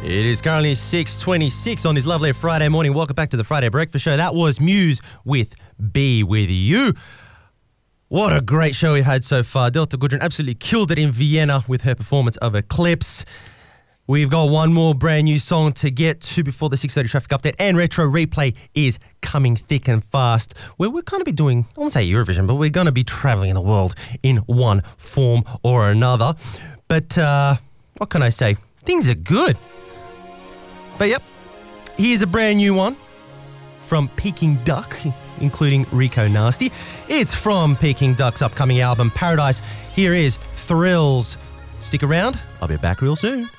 It is currently 6:26 on this lovely Friday morning. Welcome back to the Friday Breakfast Show. That was Muse with Be With You. What a great show we had so far. Delta Goodrem absolutely killed it in Vienna with her performance of Eclipse. We've got one more brand new song to get to before the 6:30 traffic update, and Retro Replay is coming thick and fast. We're going to be doing, I won't say Eurovision, but we're going to be traveling the world in one form or another. But what can I say? Things are good. But yep, here's a brand new one from Peking Duck, including Rico Nasty. It's from Peking Duck's upcoming album, Paradise. Here is Thrills. Stick around. I'll be back real soon.